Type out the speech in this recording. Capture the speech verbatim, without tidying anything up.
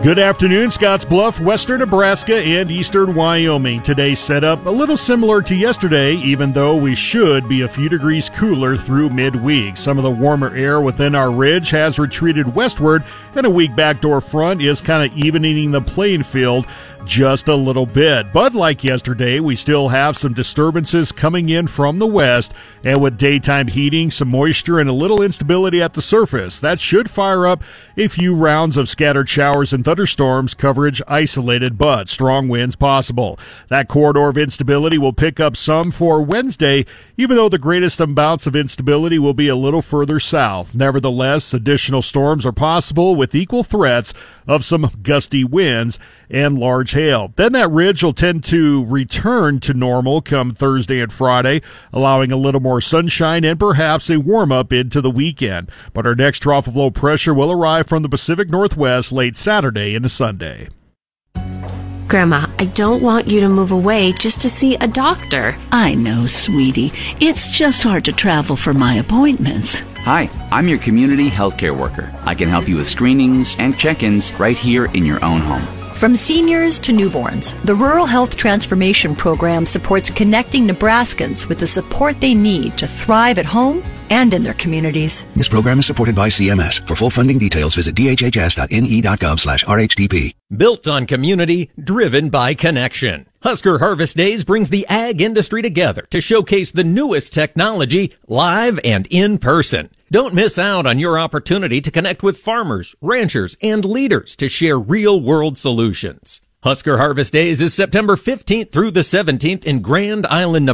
Good afternoon, Scotts Bluff, western Nebraska, and eastern Wyoming. Today's setup a little similar to yesterday, even though we should be a few degrees cooler through midweek. Some of the warmer air within our ridge has retreated westward, and a weak backdoor front is kind of evening the playing field just a little bit. But like yesterday, we still have some disturbances coming in from the west, and with daytime heating, some moisture, and a little instability at the surface, that should fire up a few rounds of scattered showers and thunderstorms, coverage isolated, but strong winds possible. That corridor of instability will pick up some for Wednesday, even though the greatest amounts of instability will be a little further south. Nevertheless, additional storms are possible with equal threats of some gusty winds and large hail. Then that ridge will tend to return to normal come Thursday and Friday, allowing a little more sunshine and perhaps a warm-up into the weekend. But our next trough of low pressure will arrive from the Pacific Northwest late Saturday into Sunday. Grandma, I don't want you to move away just to see a doctor. I know, sweetie. It's just hard to travel for my appointments. Hi, I'm your community healthcare worker. I can help you with screenings and check-ins right here in your own home. From seniors to newborns, the Rural Health Transformation Program supports connecting Nebraskans with the support they need to thrive at home and in their communities. This program is supported by C M S. For full funding details, visit d h h s dot n e dot gov slash r h d p. Built on community, driven by connection. Husker Harvest Days brings the ag industry together to showcase the newest technology live and in person. Don't miss out on your opportunity to connect with farmers, ranchers, and leaders to share real-world solutions. Husker Harvest Days is September fifteenth through the seventeenth in Grand Island, Nebraska.